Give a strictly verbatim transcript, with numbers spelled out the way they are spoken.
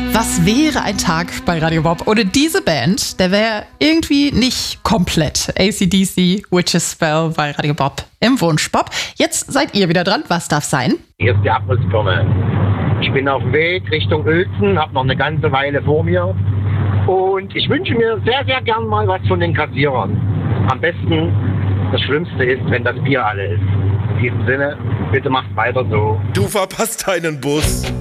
Was wäre ein Tag bei Radio Bob ohne diese Band? Der wäre irgendwie nicht komplett. A C D C, Witch's Spell bei Radio Bob im Wunschbob. Jetzt seid ihr wieder dran. Was darf sein? Hier ist die Abrissbirne. Ich bin auf dem Weg Richtung Uelzen, habe noch eine ganze Weile vor mir. Und ich wünsche mir sehr, sehr gern mal was von den Kassierern. Am besten, das Schlimmste ist, wenn das Bier alle ist. In diesem Sinne, bitte macht weiter so. Du verpasst deinen Bus.